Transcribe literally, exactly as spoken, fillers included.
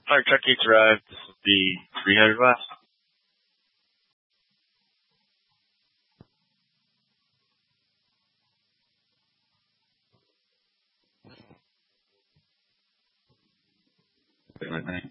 Fire truck gates arrived. This is the three hundred West. Wait, wait, wait.